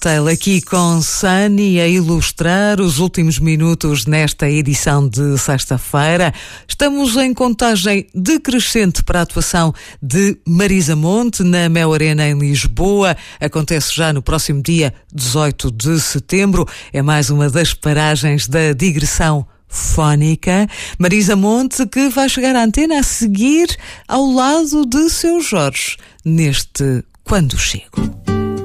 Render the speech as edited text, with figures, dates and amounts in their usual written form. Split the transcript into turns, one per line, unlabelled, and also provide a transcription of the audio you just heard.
Cocktail aqui com Sunny a ilustrar os últimos minutos nesta edição de sexta-feira. Estamos em contagem decrescente para a atuação de Marisa Monte na Mel Arena em Lisboa. Acontece já no próximo dia 18 de setembro. É mais uma das paragens da digressão fónica. Marisa Monte, que vai chegar à antena a seguir ao lado de Seu Jorge neste Quando Chego.